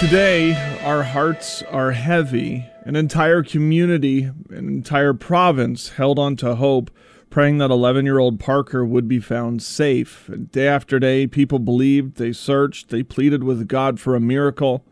Today, our hearts are heavy. An entire community, an entire province held on to hope, praying that 11-year-old Parker would be found safe. Day after day, people believed, they searched, they pleaded with God for a miracle.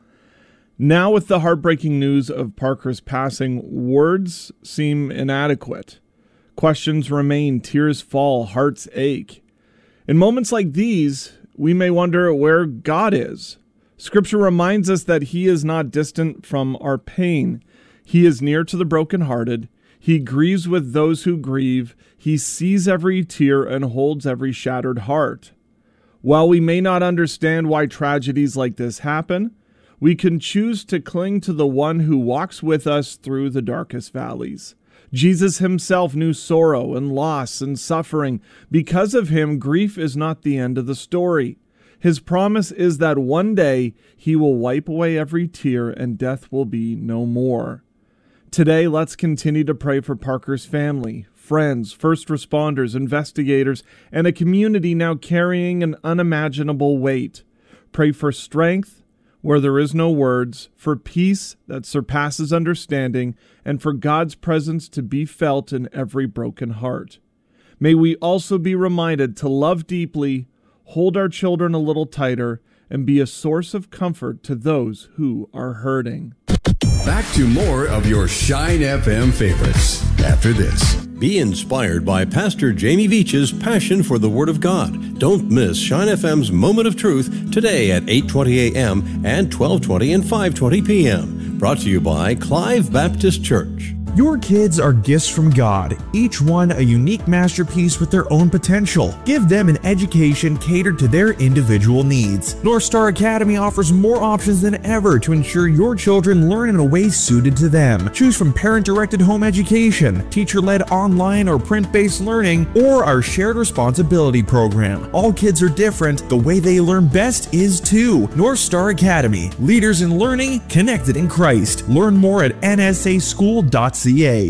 Now, with the heartbreaking news of Parker's passing, words seem inadequate. Questions remain, tears fall, hearts ache. In moments like these, we may wonder where God is. Scripture reminds us that He is not distant from our pain. He is near to the brokenhearted. He grieves with those who grieve. He sees every tear and holds every shattered heart. While we may not understand why tragedies like this happen, we can choose to cling to the one who walks with us through the darkest valleys. Jesus himself knew sorrow and loss and suffering. Because of him, grief is not the end of the story. His promise is that one day he will wipe away every tear and death will be no more. Today, let's continue to pray for Parker's family, friends, first responders, investigators, and a community now carrying an unimaginable weight. Pray for strength where there is no words, for peace that surpasses understanding, and for God's presence to be felt in every broken heart. May we also be reminded to love deeply, hold our children a little tighter, and be a source of comfort to those who are hurting. Back to more of your Shine FM favorites after this. Be inspired by Pastor Jamie Veach's passion for the Word of God. Don't miss Shine FM's Moment of Truth today at 8:20 a.m. and 12:20 and 5:20 p.m. Brought to you by Clive Baptist Church. Your kids are gifts from God, each one a unique masterpiece with their own potential. Give them an education catered to their individual needs. North Star Academy offers more options than ever to ensure your children learn in a way suited to them. Choose from parent-directed home education, teacher-led online or print-based learning, or our shared responsibility program. All kids are different. The way they learn best is too. North Star Academy, leaders in learning, connected in Christ. Learn more at nsaschool.ca.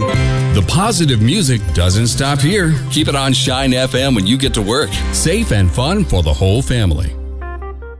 The positive music doesn't stop here. Keep it on Shine FM when you get to work. Safe and fun for the whole family.